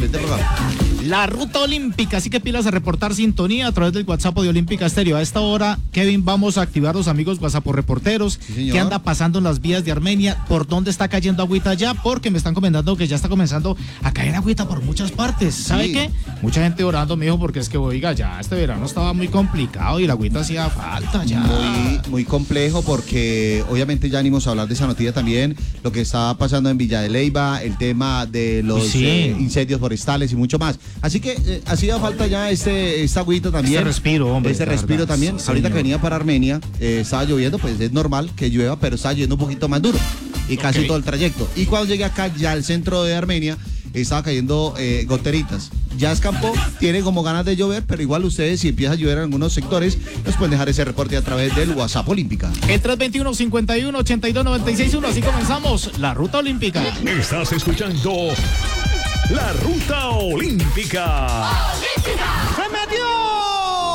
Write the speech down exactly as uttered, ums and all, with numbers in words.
excelente programa. La ruta olímpica, así que pilas a reportar sintonía a través del WhatsApp de Olímpica Estéreo. A esta hora, Kevin, vamos a activar los amigos WhatsApp reporteros. Sí, ¿Qué anda pasando en las vías de Armenia? ¿Por dónde está cayendo agüita ya? Porque me están comentando que ya está comenzando a caer agüita por muchas partes. ¿Sabe sí. qué? Mucha gente orando, mijo, porque es que, oiga, ya este verano estaba muy complicado y la agüita hacía falta ya. Muy, muy complejo porque obviamente ya venimos a hablar de esa noticia también, lo que está pasando en Villa de Leyva, el tema de los Sí. eh, incendios forestales y mucho más. Así que eh, hacía falta ya este esta agüita también. Este respiro, hombre. Este respiro verdad, también. sí, Ahorita señor. que venía para Armenia, eh, estaba lloviendo, pues es normal que llueva, pero estaba lloviendo un poquito más duro. Y casi Ok. todo el trayecto. Y cuando llegué acá, ya al centro de Armenia, estaba cayendo eh, goteritas. Ya escampó, tiene como ganas de llover, pero igual ustedes, si empieza a llover en algunos sectores, nos pueden dejar ese reporte a través del WhatsApp Olímpica. El tres veintiuno, cincuenta y uno, ochenta y dos, noventa y seis uno, así comenzamos la ruta olímpica. Estás escuchando La Ruta Olímpica. ¡Olímpica!